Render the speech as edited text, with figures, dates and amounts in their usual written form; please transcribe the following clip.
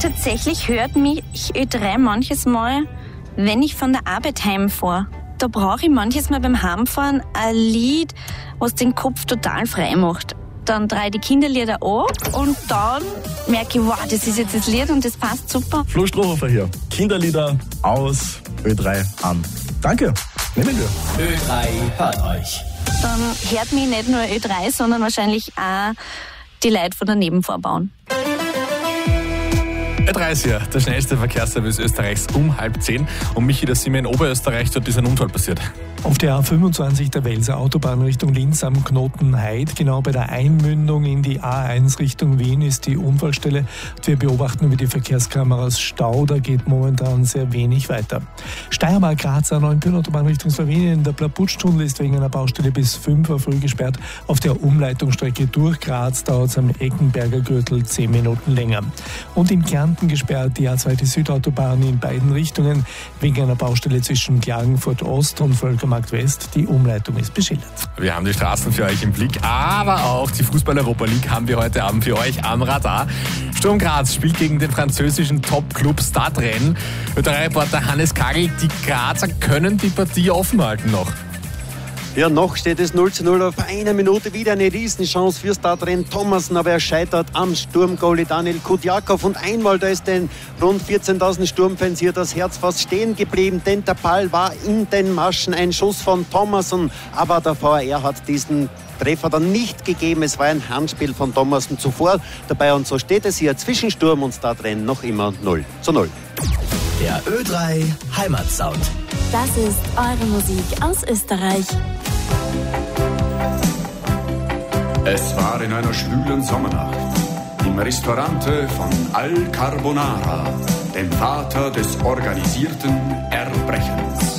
tatsächlich hört mich Ö3 manches Mal, wenn ich von der Arbeit heimfahre. Da brauche ich manches Mal beim Heimfahren ein Lied, was den Kopf total frei macht. Dann drehe ich die Kinderlieder an und dann merke ich, wow, das ist jetzt das Lied und das passt super. Flo Strohhofer hier. Kinderlieder aus, Ö3 an. Danke. Nehmen wir. Ö3 hört euch. Dann hört mich nicht nur Ö3, sondern wahrscheinlich auch die Leute von der Nebenvorbahn. Ö3 ist hier, der schnellste Verkehrsservice Österreichs um 9:30. Und Michi, da sind wir in Oberösterreich, dort ist ein Unfall passiert. Auf der A25 der Welser Autobahn Richtung Linz am Knoten Heid, genau bei der Einmündung in die A1 Richtung Wien, ist die Unfallstelle. Wir beobachten über die Verkehrskameras Stau, da geht momentan sehr wenig weiter. Steiermark-Graz A9 Autobahn Richtung Slowenien, der Plaputsch-Tunnel ist wegen einer Baustelle bis 5 Uhr früh gesperrt. Auf der Umleitungsstrecke durch Graz dauert es am Eckenberger Gürtel 10 Minuten länger. Und in Kärnten gesperrt die A2 die Südautobahn in beiden Richtungen wegen einer Baustelle zwischen Klagenfurt Ost und Völkermarkt West. Die Umleitung ist beschildert. Wir haben die Straßen für euch im Blick, aber auch die Fußball-Europa League haben wir heute Abend für euch am Radar. Sturm Graz spielt gegen den französischen Top-Club Stade Rennes. Ö3-Reporter Hannes Kagel, die Grazer können die Partie offen halten noch. Ja, noch steht es 0:0 auf eine Minute. Wieder eine Riesenchance für Stade Rennes. Thomassen, aber er scheitert am Sturmgoalie Daniel Kudjakov. Und einmal, da ist den rund 14.000 Sturmfans hier das Herz fast stehen geblieben, denn der Ball war in den Maschen. Ein Schuss von Thomassen, aber der VAR hat diesen Treffer dann nicht gegeben. Es war ein Handspiel von Thomassen zuvor dabei. Und so steht es hier zwischen Sturm und Stade Rennes noch immer 0:0. Der Ö3 Heimatsound. Das ist eure Musik aus Österreich. Es war in einer schwülen Sommernacht im Restaurante von Al Carbonara, dem Vater des organisierten Erbrechens.